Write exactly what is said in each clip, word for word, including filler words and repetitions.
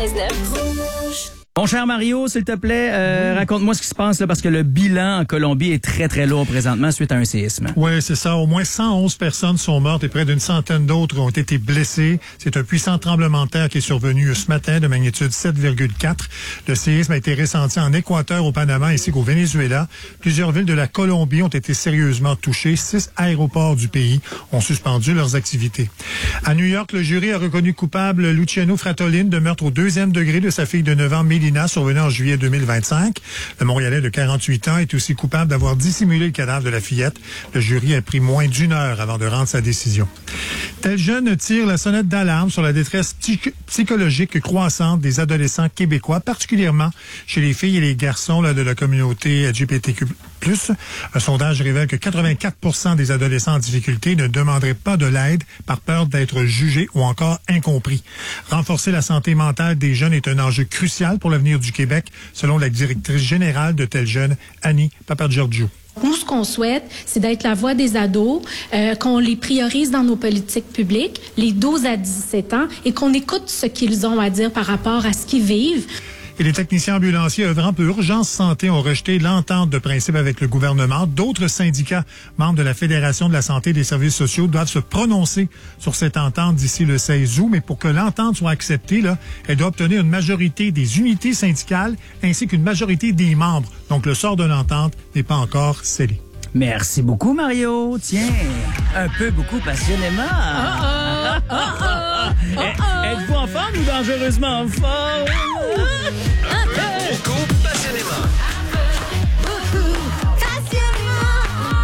Mon cher Mario, s'il te plaît, euh, oui. raconte-moi ce qui se passe là, parce que le bilan en Colombie est très, très lourd présentement suite à un séisme. Oui, c'est ça. Au moins cent onze personnes sont mortes et près d'une centaine d'autres ont été blessées. C'est un puissant tremblement de terre qui est survenu ce matin de magnitude sept virgule quatre. Le séisme a été ressenti en Équateur, au Panama ainsi qu'au Venezuela. Plusieurs villes de la Colombie ont été sérieusement touchées. Six aéroports du pays ont suspendu leurs activités. À New York, le jury a reconnu coupable Luciano Fratolin de meurtre au deuxième degré de sa fille de neuf ans, Mélina, survenue en juillet deux mille vingt-cinq. Le Montréalais de quarante-huit ans est aussi coupable d'avoir dissimulé le cadavre de la fillette. Le jury a pris moins d'une heure avant de rendre sa décision. Tel jeune tire la sonnette d'alarme sur la détresse psychologique croissante des adolescents québécois, particulièrement chez les filles et les garçons là, de la communauté L G B T Q plus. Un sondage révèle que quatre-vingt-quatre pour cent des adolescents en difficulté ne demanderaient pas de l'aide par peur d'être jugés ou encore incompris. Renforcer la santé mentale des jeunes est un enjeu crucial pour l'avenir du Québec, selon la directrice générale de Tel Jeune, Annie Papagiorgiou. Nous, ce qu'on souhaite, c'est d'être la voix des ados, euh, qu'on les priorise dans nos politiques publiques, les douze à dix-sept ans, et qu'on écoute ce qu'ils ont à dire par rapport à ce qu'ils vivent. Et les techniciens ambulanciers œuvrant pour Urgence Santé ont rejeté l'entente de principe avec le gouvernement. D'autres syndicats, membres de la Fédération de la santé et des services sociaux, doivent se prononcer sur cette entente d'ici le seize août. Mais pour que l'entente soit acceptée, là, elle doit obtenir une majorité des unités syndicales ainsi qu'une majorité des membres. Donc, le sort de l'entente n'est pas encore scellé. Merci beaucoup, Mario. Tiens, un peu beaucoup passionnément. Oh oh, oh oh, oh oh. Êtes-vous en forme ou dangereusement en forme? Un peu beaucoup passionnément. Un peu beaucoup passionnément.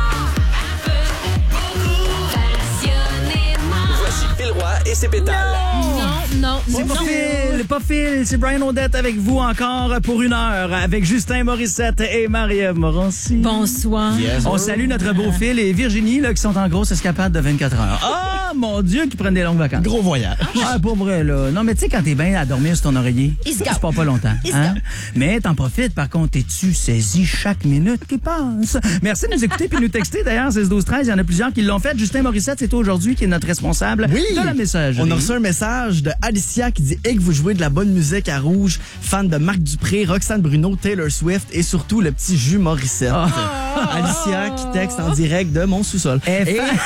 Un peu beaucoup passionnément. Voici Phil Roy et ses pétales. Non, non, c'est non. pas Phil, pas Phil, c'est Brian Odette avec vous encore pour une heure avec Justin Morissette et Marie-Ève Morancy. Bonsoir. Yes, on salue notre beau Phil et Virginie là, qui sont en grosse escapade de vingt-quatre heures. Ah, oh, mon Dieu, qui prennent des longues vacances. Gros voyage. Ah, pour vrai, là. Non, mais tu sais, quand t'es bien à dormir sur ton oreiller, ça se passe pas longtemps. Hein? Mais t'en profites, par contre, es-tu saisi chaque minute qui passe? Merci de nous écouter puis de nous texter. D'ailleurs, seize douze treize, il y en a plusieurs qui l'ont fait. Justin Morissette, c'est toi aujourd'hui qui est notre responsable oui. de la messagerie. On a reçu un message de Alicia qui dit « Hey, que vous jouez de la bonne musique à Rouge, fan de Marc Dupré, Roxane Bruno, Taylor Swift et surtout le petit jus Morissette. Oh. » Alicia qui texte en direct de mon sous-sol. Et...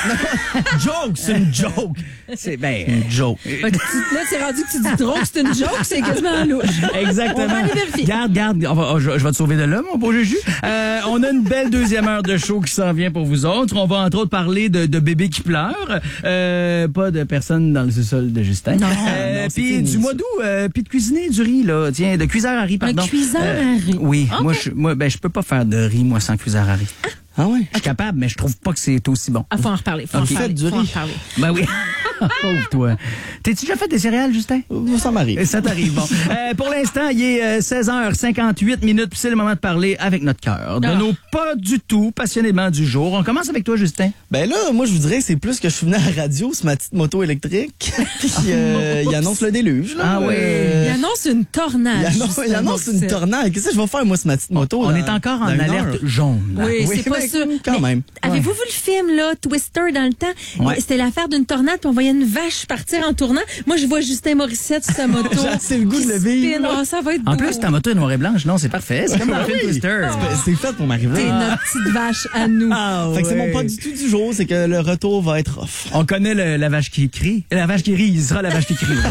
joke, c'est une joke. C'est ben une joke. Là, c'est rendu que tu dis trop que c'est une joke, c'est quasiment louche. Exactement. On va aller vérifier. Garde, garde, on va, je, je vais te sauver de là, mon beau Juju. Euh, on a une belle deuxième heure de show qui s'en vient pour vous autres. On va entre autres parler de, de bébés qui pleurent, euh, pas de personnes dans le sous-sol de Justin. Non. Euh, puis du mois d'août, euh, puis de cuisiner du riz là, tiens, de cuiseur à riz, pardon. Un cuiseur euh, à riz. Oui, okay. moi je, moi ben je peux pas faire de riz moi sans cuiseur à riz. Ah. Ah ouais? Je suis capable, mais je trouve pas que c'est aussi bon. Ah, faut en reparler. Faut okay. en reparler. Du faut riz. en reparler. Ben oui. Pauvre toi. T'es-tu déjà fait des céréales, Justin? Ça m'arrive. Ça t'arrive, bon. euh, pour l'instant, il est euh, seize heures cinquante-huit minutes, puis c'est le moment de parler avec notre cœur. De ah. nos pas du tout passionnément du jour. On commence avec toi, Justin. Ben là, moi, je vous dirais que c'est plus que je suis venu à la radio sur ma petite moto électrique. Puis euh, il annonce le déluge, là. Ah oui. Euh... Il annonce une tornade. Il annonce, il annonce une tornade. Qu'est-ce que je vais faire, moi, sur ma petite moto? On là, est encore en alerte heure. jaune. Là. Oui, oui c'est pas mais, sûr. Quand mais, même. Avez-vous ouais. vu le film, là, Twister, dans le temps? Ouais. C'était l'affaire d'une tornade, puis on voyait une vache partir en tournant. Moi, je vois Justin Morissette sur sa moto. C'est le goût de le vivre. Oh, ça va être en beau. plus, ta moto est noire et blanche. Non, c'est parfait. C'est comme un film Twister. C'est fait pour m'arriver. C'est notre petite vache à nous. Ah, fait que ouais. c'est mon pas du tout du jour, c'est que le retour va être off. On connaît le, la vache qui crie. La vache qui rit, il sera la vache qui crie.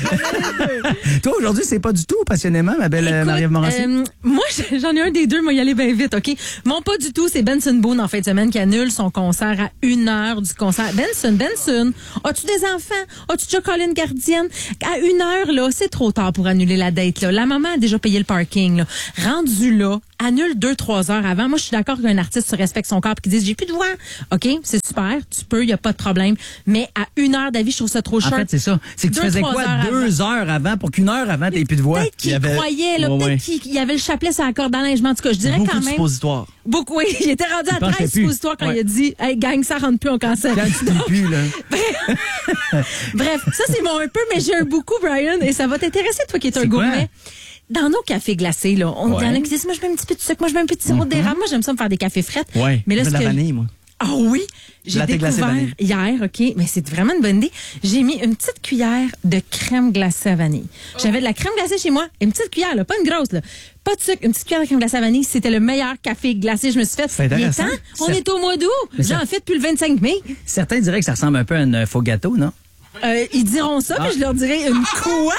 Toi, aujourd'hui, c'est pas du tout passionnément, ma belle Écoute, Marie-Ève Morancy. Euh, moi, j'en ai un des deux, moi, y aller bien vite, OK? Mon pas du tout, c'est Benson Boone, en fin de semaine, qui annule son concert à une heure du concert. Benson, Benson, as-tu des enfants? As-tu déjà collé une gardienne? À une heure, là, c'est trop tard pour annuler la date, là. La maman a déjà payé le parking, là. Rendu là, annule deux, trois heures avant. Moi, je suis d'accord qu'un artiste se respecte son corps et qu'il dise, j'ai plus de voix. OK, c'est super, tu peux, il n'y a pas de problème. Mais à une heure d'avis, je trouve ça trop short. En fait, c'est ça. C'est que tu deux, faisais quoi heures deux avant. heures avant pour qu'une heure avant, t'aies plus de voix? Peut-être qu'il avait... croyait, là. Ouais, peut-être ouais. qu'il y avait le chapelet sur la corde à linge. En tout cas, je dirais Beaucoup quand de même. suppositoires. Beaucoup, oui. Il était rendu Il à treize suppositoires quand ouais. il a dit, hey, gang, ça rentre plus, on cancelle. Quand tu t'es plus, là. Bref, ça, c'est mon un peu, mais j'ai un beaucoup, Brian, et ça va t'intéresser, toi qui es un gourmet. Dans nos cafés glacés, là, on ouais. y en a qui disent, moi, je mets un petit peu de sucre, moi, je mets un petit sirop mm-hmm. d'érable. Moi, j'aime ça me faire des cafés frettes. Ouais. Mais là, de ce la que vanille, moi. Ah oui, j'ai Latte glacé découvert vanille. hier, OK, mais c'est vraiment une bonne idée. J'ai mis une petite cuillère de crème glacée à vanille. J'avais de la crème glacée chez moi, une petite cuillère, là, pas une grosse, là. Pas de sucre, une petite cuillère de crème glacée à vanille. C'était le meilleur café glacé. Je me suis fait. C'est Il est intéressant. temps. On Ça- est au mois d'août. Mais ça- J'en fais depuis le vingt-cinq mai. Certains diraient que ça ressemble un peu à un faux gâteau, non? Euh, ils diront ça, Ah. mais je leur dirais une quoi?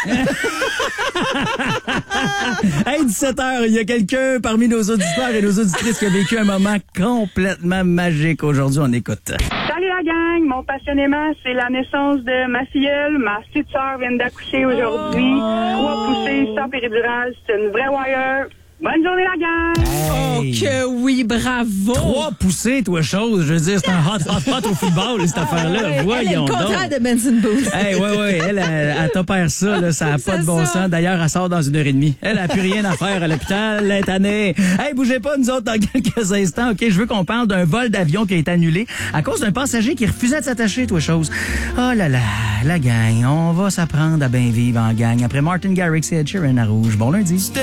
Hey, dix-sept heures, il y a quelqu'un parmi nos auditeurs et nos auditrices qui a vécu un moment complètement magique aujourd'hui. On écoute. Salut la gang, mon passionnément, c'est la naissance de ma filleule. Ma petite sœur vient d'accoucher aujourd'hui. Trois poussées, sans péridurale, c'est une vraie wire. Bonne journée la gang! Oh Hey. que oui, bravo! Trois poussées, toi, chose. Je veux dire, c'est un hot, hot, hot au football, cette affaire-là. Elle est le Voyons contraire donc. de Benson Boone. Hey, ouais, ouais, elle, elle, elle t'opère ça, là, ça n'a pas C'est de bon ça. sens. D'ailleurs, elle sort dans une heure et demie. Elle a plus rien à faire à l'hôpital, elle est tannée. Hey, bougez pas, nous autres, dans quelques instants, OK? Je veux qu'on parle d'un vol d'avion qui a été annulé à cause d'un passager qui refusait de s'attacher, toi, chose. Oh là là, la gang, on va s'apprendre à bien vivre en gang. Après Martin Garrix et Ed Sheeran à Rouge. Bon lundi.